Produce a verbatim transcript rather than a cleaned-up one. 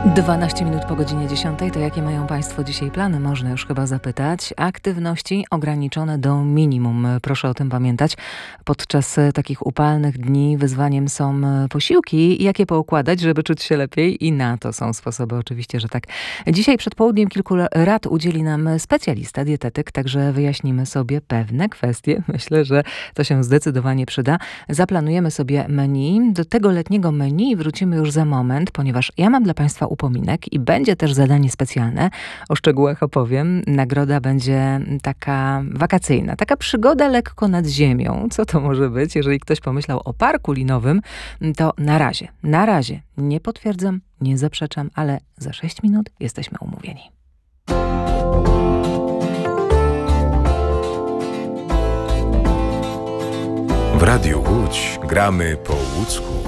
dwanaście minut po godzinie dziesiątej. To jakie mają Państwo dzisiaj plany? Można już chyba zapytać. Aktywności ograniczone do minimum. Proszę o tym pamiętać. Podczas takich upalnych dni wyzwaniem są posiłki. Jak je poukładać, żeby czuć się lepiej? I na to są sposoby, oczywiście, że tak. Dzisiaj przed południem kilku rad udzieli nam specjalista, dietetyk, także wyjaśnimy sobie pewne kwestie. Myślę, że to się zdecydowanie przyda. Zaplanujemy sobie menu. Do tego letniego menu wrócimy już za moment, ponieważ ja mam dla Państwa upominek i będzie też zadanie specjalne. O szczegółach opowiem. Nagroda będzie taka wakacyjna, taka przygoda lekko nad ziemią. Co to może być? Jeżeli ktoś pomyślał o parku linowym, to na razie, na razie nie potwierdzam, nie zaprzeczam, ale za sześć minut jesteśmy umówieni. W Radiu Łódź gramy po łódzku.